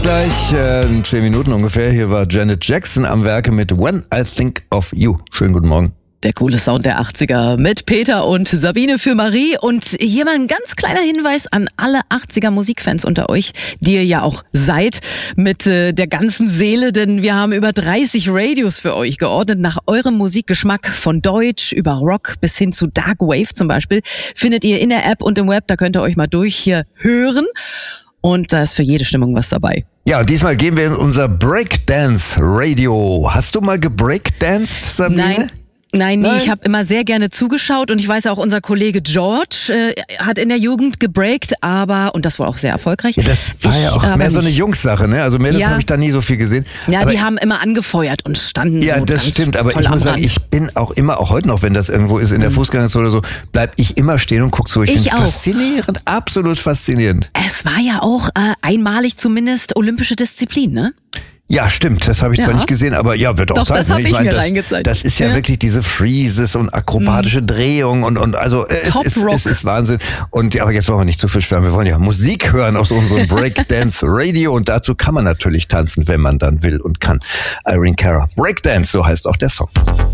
gleich, in 10 Minuten ungefähr. Hier war Janet Jackson am Werke mit When I Think of You. Schönen guten Morgen. Der coole Sound der 80er mit Peter und Sabine für Marie. Und hier mal ein ganz kleiner Hinweis an alle 80er Musikfans unter euch, die ihr ja auch seid, mit der ganzen Seele, denn wir haben über 30 Radios für euch geordnet nach eurem Musikgeschmack, von Deutsch über Rock bis hin zu Dark Wave zum Beispiel, findet ihr in der App und im Web, da könnt ihr euch mal durch hier hören. Und da ist für jede Stimmung was dabei. Ja, diesmal gehen wir in unser Breakdance-Radio. Hast du mal gebreakdanced, Sabine? Nein, ich habe immer sehr gerne zugeschaut und ich weiß auch, unser Kollege George hat in der Jugend gebreakt, und das war auch sehr erfolgreich. Ja, das war ja auch mehr so eine Jungs-Sache, ne? Also Mädels habe ich da nie so viel gesehen. Ja, aber die haben immer angefeuert und standen ja, so. Ja, das stimmt, aber ich muss sagen, Rand. ich bin auch immer, auch heute noch, wenn das irgendwo ist in der Fußgängerzone oder so, bleib ich immer stehen und guck so. Ich finde faszinierend, absolut faszinierend. Es war ja auch einmalig zumindest olympische Disziplin, ne? Ja, stimmt. Das habe ich zwar nicht gesehen, aber ja, wird auch sein. Das habe ich mir reingezeigt. Das ist ja wirklich diese Freezes und akrobatische Drehung und also es ist Wahnsinn. Und ja, aber jetzt wollen wir nicht zu viel schwärmen. Wir wollen ja Musik hören aus unserem Breakdance Radio und dazu kann man natürlich tanzen, wenn man dann will und kann. Irene Cara. Breakdance, so heißt auch der Song.